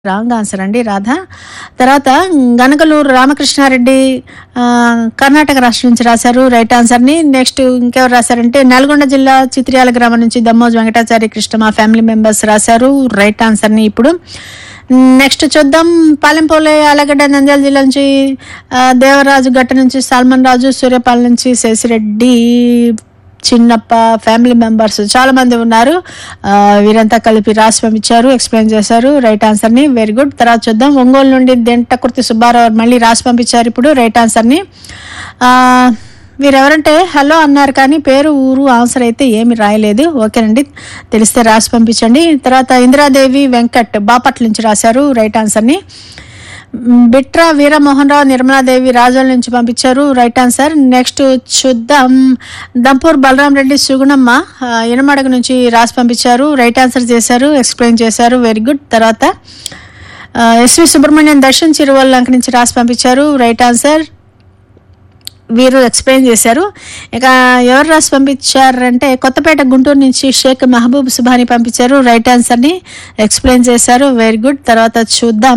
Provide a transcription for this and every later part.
Wrong answer అండి రాధ. తర్వాత గనకలూరు రామకృష్ణారెడ్డి కర్ణాటక రాష్ట్రం నుంచి రాశారు రైట్ ఆన్సర్ని. నెక్స్ట్ ఇంకెవరు రాశారంటే నల్గొండ జిల్లా చిత్రియాల గ్రామం నుంచి దమ్మోజు వెంకటాచారి కృష్ణ మా ఫ్యామిలీ మెంబర్స్ రాశారు రైట్ ఆన్సర్ని. ఇప్పుడు నెక్స్ట్ చూద్దాం. పాలెంపోలే ఆలగడ్డ నంద్యాల జిల్లా నుంచి దేవరాజు గట్ట నుంచి సాల్మన్ రాజు, సూర్యపాలెం నుంచి శశిరెడ్డి, చిన్నప్ప ఫ్యామిలీ మెంబర్స్ చాలా మంది ఉన్నారు. వీరంతా కలిపి రాసి పంపించారు, ఎక్స్ప్లెయిన్ చేశారు రైట్ ఆన్సర్ని. Very good. తర్వాత చూద్దాం. ఒంగోలు నుండి దెంటకుర్తి సుబ్బారావు మళ్ళీ రాసి పంపించారు ఇప్పుడు రైట్ ఆన్సర్ని. వీరెవరంటే హలో అన్నారు కానీ పేరు ఊరు ఆన్సర్ అయితే ఏమి రాయలేదు. ఓకేనండి, తెలిస్తే రాసి పంపించండి. తర్వాత ఇందిరాదేవి వెంకట్ బాపట్ల నుంచి రాశారు రైట్ ఆన్సర్ని. బిట్రా వీరమోహన్ రావు నిర్మలాదేవి రాజోల నుంచి పంపించారు రైట్ ఆన్సర్. నెక్స్ట్ చూద్దాం. దంపూర్ బలరాం రెడ్డి సుగుణమ్మ ఎనమడగ నుంచి రాసి పంపించారు రైట్ ఆన్సర్ చేశారు, ఎక్స్ప్లెయిన్ చేశారు. Very good. తర్వాత ఎస్వి సుబ్రహ్మణ్యం దర్శన్ చిరువల్లంక నుంచి రాసి పంపించారు రైట్ ఆన్సర్, వీరు ఎక్స్ప్లెయిన్ చేశారు. ఇక ఎవరు రాసి పంపించారంటే కొత్తపేట గుంటూరు నుంచి షేక్ మహబూబ్ సుబాని పంపించారు రైట్ ఆన్సర్ని, ఎక్స్ప్లెయిన్ చేశారు. Very good. తర్వాత చూద్దాం.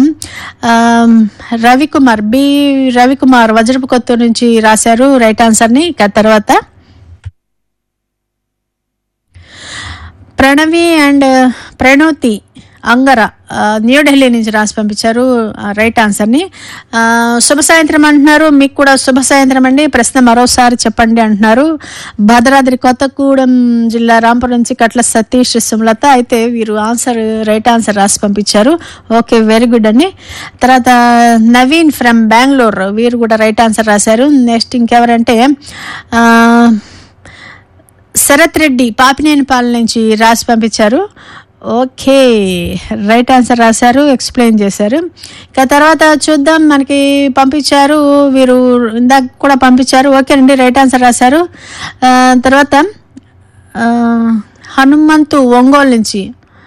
రవికుమార్ వజ్రపు కొత్తూరు నుంచి రాశారు రైట్ ఆన్సర్ని. ఇక తర్వాత ప్రణవి అండ్ ప్రణోతి అంగర న్యూఢిల్లీ నుంచి రాసి పంపించారు రైట్ ఆన్సర్ని. శుభ సాయంత్రం అంటున్నారు, మీకు కూడా శుభ సాయంత్రం అండి. ప్రశ్న మరోసారి చెప్పండి అంటున్నారు. భద్రాద్రి కొత్తగూడెం జిల్లా రాంపురం నుంచి కట్ల సతీష్ సుమలత అయితే వీరు రైట్ ఆన్సర్ రాసి పంపించారు. ఓకే, వెరీ గుడ్ అండి. తర్వాత నవీన్ ఫ్రమ్ బెంగళూరు వీరు కూడా రైట్ ఆన్సర్ రాశారు. నెక్స్ట్ ఇంకెవరంటే శరత్ రెడ్డి పాపినేనిపాలెం నుంచి రాసి పంపించారు. ఓకే, రైట్ ఆన్సర్ రాశారు, ఎక్స్ప్లెయిన్ చేశారు. ఇక తర్వాత చూద్దాం. మనకి పంపించారు వీరు ఇందాక కూడా పంపించారు. ఓకేనండి, రైట్ ఆన్సర్ రాశారు. తర్వాత హనుమంతు ఒంగోలు నుంచి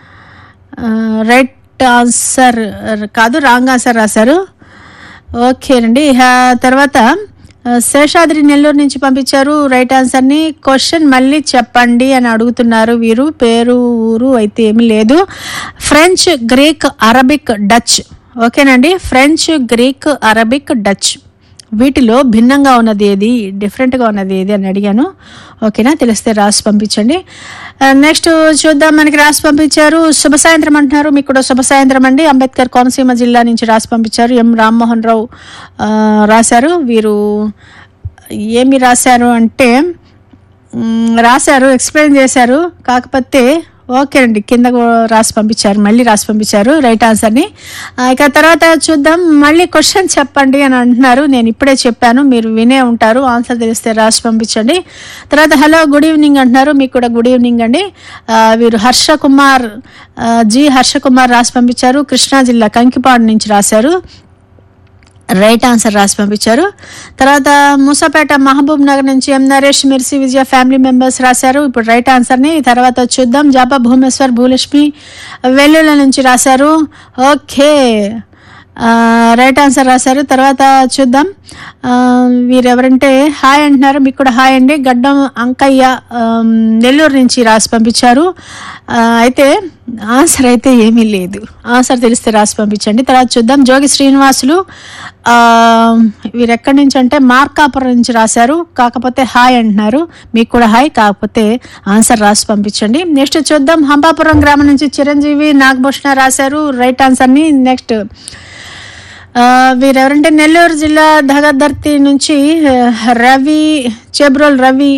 రైట్ ఆన్సర్ కాదు రాంగ్ ఆన్సర్ రాశారు. ఓకేనండి. తర్వాత శేషాద్రి నెల్లూరు నుంచి పంపించారు రైట్ ఆన్సర్ని. క్వశ్చన్ మళ్ళీ చెప్పండి అని అడుగుతున్నారు వీరు. పేరు ఊరు అయితే ఏమీ లేదు. French, Greek, Arabic, Dutch. ఓకేనండి, ఫ్రెంచ్, గ్రీక్, అరబిక్, డచ్ వీటిలో భిన్నంగా ఉన్నది ఏది, డిఫరెంట్గా ఉన్నది ఏది అని అడిగాను. ఓకేనా, తెలిస్తే రాసి పంపించండి. నెక్స్ట్ చూద్దాం. మనకి రాసి పంపించారు శుభ సాయంత్రం అంటున్నారు, మీకు కూడా శుభ సాయంత్రం అండి. అంబేద్కర్ కోనసీమ జిల్లా నుంచి రాసి పంపించారు. ఎం రామ్మోహన్ రావు రాశారు. వీరు ఏమి రాశారు అంటే రాశారు, ఎక్స్ప్లెయిన్ చేశారు. కాకపోతే ఓకే అండి, కింద రాసి పంపించారు, మళ్ళీ రాసి పంపించారు రైట్ ఆన్సర్ని. ఇక తర్వాత చూద్దాం. మళ్ళీ క్వశ్చన్ చెప్పండి అని అంటున్నారు. నేను ఇప్పుడే చెప్పాను, మీరు వినే ఉంటారు. ఆన్సర్ తెలిస్తే రాసి పంపించండి. తర్వాత హలో గుడ్ ఈవినింగ్ అంటున్నారు, మీకు కూడా గుడ్ ఈవినింగ్ అండి. వీరు హర్ష కుమార్ రాసి పంపించారు. కృష్ణా జిల్లా కంకిపాడు నుంచి రాశారు రైట్ ఆన్సర్ రాసి పంపించారు. తర్వాత మూసాపేట మహబూబ్ నగర్ నుంచి ఎం నరేష్, మిర్సి విజయ ఫ్యామిలీ మెంబర్స్ రాశారు ఇప్పుడు రైట్ ఆన్సర్ని. తర్వాత చూద్దాం. జాపా భూమేశ్వర్, భూలక్ష్మి వెల్లుల నుంచి రాశారు. ఓకే, రైట్ ఆన్సర్ రాశారు. తర్వాత చూద్దాం. వీరెవరంటే హాయ్ అంటున్నారు, మీకు కూడా హాయ్ అండి. గడ్డం అంకయ్య నెల్లూరు నుంచి రాసి పంపించారు. అయితే ఆన్సర్ అయితే ఏమీ లేదు, ఆన్సర్ తెలిస్తే రాసి పంపించండి. తర్వాత చూద్దాం. జోగి శ్రీనివాసులు వీరెక్కడి నుంచి అంటే మార్కాపురం నుంచి రాశారు. కాకపోతే హాయ్ అంటున్నారు, మీకు కూడా హాయ్, కాకపోతే ఆన్సర్ రాసి పంపించండి. నెక్స్ట్ చూద్దాం. హంపాపురం గ్రామం నుంచి చిరంజీవి నాగభూషణ రాశారు రైట్ ఆన్సర్ని. నెక్స్ట్ వీరెవరంటే నెల్లూరు జిల్లా దగదర్తి నుంచి చెబ్రోల్ రవి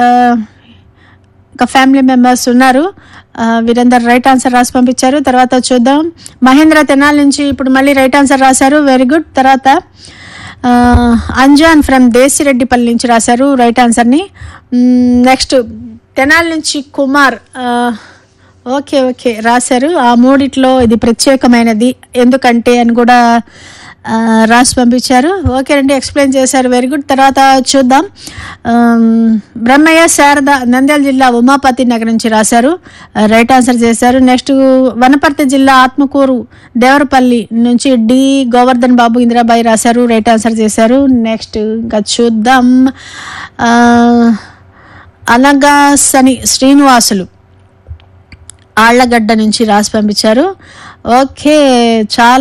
ఇంకా ఫ్యామిలీ మెంబర్స్ ఉన్నారు. వీరందరూ రైట్ ఆన్సర్ రాసి పంపించారు. తర్వాత చూద్దాం. మహేంద్ర తెనాలి నుంచి ఇప్పుడు మళ్ళీ రైట్ ఆన్సర్ రాశారు. Very good. తర్వాత అంజాన్ ఫ్రమ్ దేశిరెడ్డిపల్లి నుంచి రాశారు రైట్ ఆన్సర్ని. నెక్స్ట్ తెనాలి నుంచి కుమార్ ఓకే రాశారు. ఆ మూడిట్లో ఇది ప్రత్యేకమైనది ఎందుకంటే అని కూడా రాసి పంపించారు. ఓకే అండి, ఎక్స్ప్లెయిన్ చేశారు. Very good. తర్వాత చూద్దాం. బ్రహ్మయ్య శారద నంద్యాల జిల్లా ఉమాపతి నగర్ నుంచి రాశారు రైట్ ఆన్సర్ చేశారు. నెక్స్ట్ వనపర్తి జిల్లా ఆత్మకూరు దేవరపల్లి నుంచి డి గోవర్ధన్ బాబు, ఇందిరాబాయి రాశారు రైట్ ఆన్సర్ చేశారు. నెక్స్ట్ ఇంకా చూద్దాం. అనగాసని శ్రీనివాసులు ఆళ్లగడ్డ నుంచి రాసి పంపించారు. ఓకే, చాలా